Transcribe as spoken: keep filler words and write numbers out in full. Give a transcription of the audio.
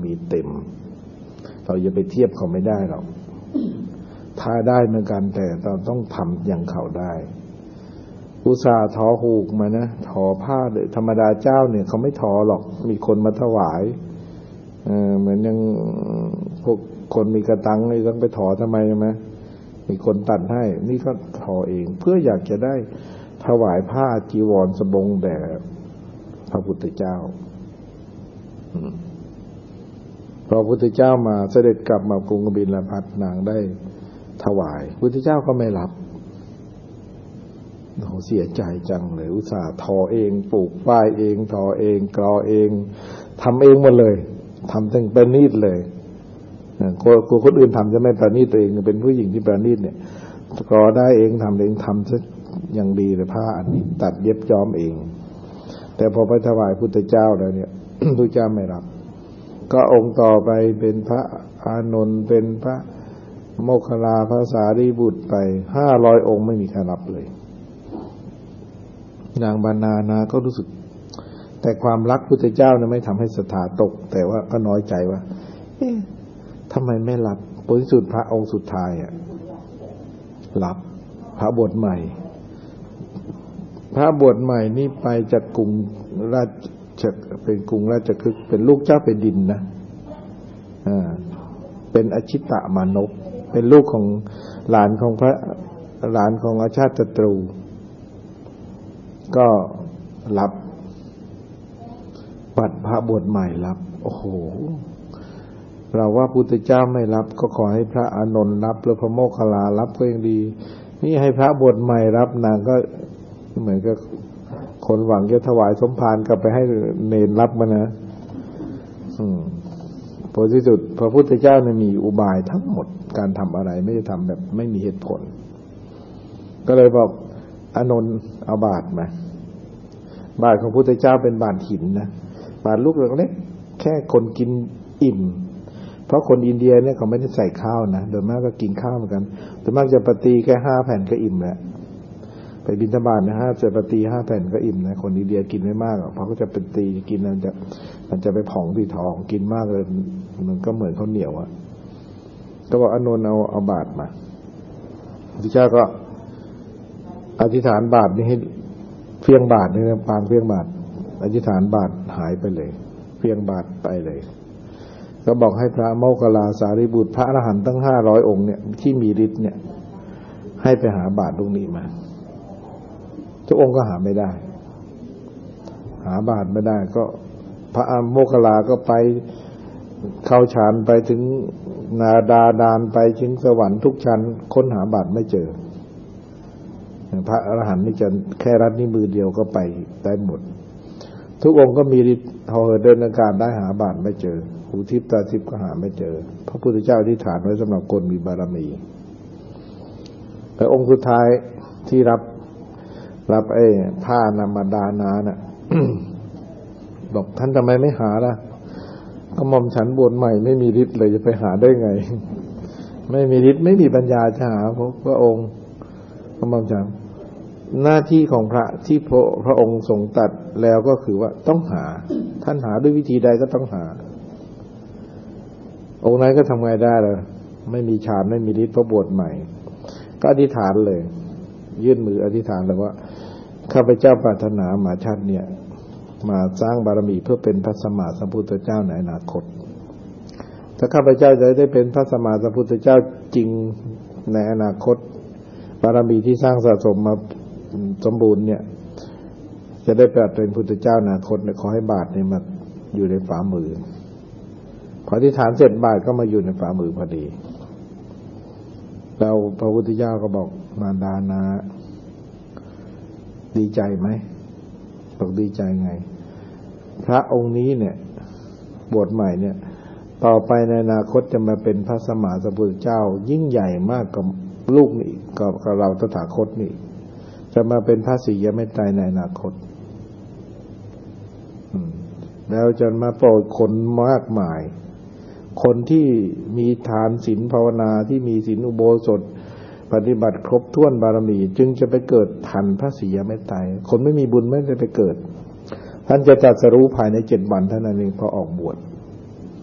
มีเต็มเราอย่าไปเทียบเขาไม่ได้หรอกทาได้เหมือนกันแต่เราต้องทำอย่างเขาได้อุตส่าห์ทอหูกมานะทอผ้าเลยธรรมดาเจ้าเนี่ยเขาไม่ทอหรอกมีคนมาถวายเออเหมือนยังพวกคนมีกระตังเลยต้องไปถอทำไมใช่ไหมมีคนตัดให้นี่ก็ทอเองเพื่ออยากจะได้ถวายผ้าจีวรสบงแด่พระพุทธเจ้าพอพระพุทธเจ้ามาเสด็จกลับมากรุงกบิลพัสนางได้ถวายพระพุทธเจ้าก็ไม่รับโหเสียใจจังเลยอุตส่าห์ทอเองปลูกป้ายเองทอเองกรอเองทำเองหมดเลยทำตั้งประณีตเลยกลัวกลัวคนอื่นทำจะไม่ประณีตตัวเองเป็นผู้หญิงที่ประณีตเนี่ยกรอได้เองทำเองทำซะอย่างดีเลยผ้าอันนี้ตัดเย็บย้อมเองแต่พอไปถวายพุทธเจ้าแล้วเนี่ย พุทธเจ้าไม่รับก็องค์ต่อไปเป็นพระอานนท์เป็นพระโมคคัลลาพระสารีบุตรไปห้าร้อยองค์ไม่มีใครรับเลยนางบรรณานาก็รู้สึกแต่ความรักพุทธเจ้าเนี่ยไม่ทำให้ศรัทธาตกแต่ว่าก็น้อยใจว่าเอ๊ะทำไมไม่รับผลสุดพระองค์สุดท้ายอ่ะรับพระบทใหม่พระบทใหม่นี่ไปจากกรุงราชเป็นกรุงราชคฤห์เป็นลูกเจ้าแผ่นดินนะอ่าเป็นอชิตมานพเป็นลูกของหลานของพระหลานของอาชาติศัตรูก็รับปัดพระบทใหม่รับโอ้โหเราว่าพุทธเจ้าไม่รับก็ขอให้พระอานนท์รับหรือพระโมคคัลลารับก็ยังดีนี่ให้พระบทใหม่รับนางก็เหมือนกับคนหวังจะถวายสมภารกลับไปให้เนรรับมานะอืมพอที่สุดพระพุทธเจ้าเนี่ยมีอุบายทั้งหมดการทำอะไรไม่ได้ทำแบบไม่มีเหตุผลก็เลยบอกอานนท์เอาบาตรมาบาตรของพุทธเจ้าเป็นบาตรหินนะบาตรลูกเล็กแค่คนกินอิ่มเพราะคนอินเดียเนี่ยเขาไม่ได้ใส่ข้าวนะโดยมากก็กินข้าวเหมือนกันโดยมากจะปฏิแค่ห้าแผ่นก็อิ่มแล้วไปบิณฑบาตนะฮะจะปฏิห้าแผ่นก็อิ่มนะคนอินเดียกินไม่มากหรอกเพราะเขาจะปฏิกินมันจะมันจะไปผองที่ท้องกินมากเลยมันก็เหมือนข้าวเหนียวอ่ะก็บอกอานนท์เอาเอาบาตรมาพระเจ้าก็อธิษฐานบาตรนี่ให้เพียงบาตรนี่นะปางเพียงบาตรอธิษฐานบาตรหายไปเลยเพียงบาตรไปเลยก็บอกให้พระโมคคัลลาสารีบุตรพระอรหันต์ตั้งห้าร้อยองค์เนี่ยที่มีฤทธิ์เนี่ยให้ไปหาบาตรลูกนี้มาทุกองค์ก็หาไม่ได้หาบาตรไม่ได้ก็พระโมคคัลลาก็ไปเข้าฌานไปถึงนาดาดานไปถึงสวรรค์ทุกชั้นค้นหาบาตรไม่เจอพระอรหันต์นี่จะแค่รัดนิ้วมือเดียวก็ไปได้หมดทุกองค์ก็มีฤทธิ์เหาะเหินเดินอากาศได้หาบาตรไม่เจอหูทิพย์ตาทิพย์ก็หาไม่เจอพระพุทธเจ้าอธิษฐานไว้สำหรับคนมีบารมีแต่องค์สุดท้ายที่รับรับไอ้ผ้านำมาดานาน่ะ บอกท่านทำไมไม่หาล่ะก็หม่อมฉันบวชใหม่ไม่มีฤทธิ์เลยจะไปหาได้ไง ไม่มีฤทธิ์ไม่มีปัญญาจะหาพระพระองค์ก็หม่อมฉันหน้าที่ของพระที่พระพระองค์ทรงตรัสแล้วก็คือว่าต้องหาท่านหาด้วยวิธีใดก็ต้องหาองค์นั้นก็ทำไงได้ล่ะไม่มีฌานไม่มีฤทธิ์เพราะบวชใหม่ก็อธิษฐานเลยยื่นมืออธิษฐานเลยว่าข้าพเจ้าปรารถนามาชาติเนี่ยมาสร้างบารมีเพื่อเป็นพระสัมมาสัมพุทธเจ้าในอนาคตถ้าข้าพเจ้าจะได้เป็นพระสัมมาสัมพุทธเจ้าจริงในอนาคตบารมีที่สร้างสะสมมาสมบูรณ์เนี่ยจะได้เป็นพุทธเจ้าอนาคตเนี่ยขอให้บาตรเนี่ยมาอยู่ในฝ่ามือพออธิษฐานเสร็จบาตรก็มาอยู่ในฝ่ามือพอดีแล้วพระพุทธเจ้าก็บอกมารดานะดีใจไหมบอกดีใจไงพระองค์นี้เนี่ยบวชใหม่เนี่ยต่อไปในอนาคตจะมาเป็นพระสัมมาสัมพุทธเจ้ายิ่งใหญ่มากกับลูกนี่กับเราตถาคตนี่จะมาเป็นพระศรีเมตไตรในอนาคตแล้วจะมาโปรดคนมากมายคนที่มีทานศีลภาวนาที่มีศีลอุโบสถปฏิบัติครบถ้วนบารมีจึงจะไปเกิดทันพระศรีเมตไตรคนไม่มีบุญไม่ได้ไปเกิดท่านจะตรัสรู้ภายในเจ็ดวันเท่านั้นเองพอออกบวช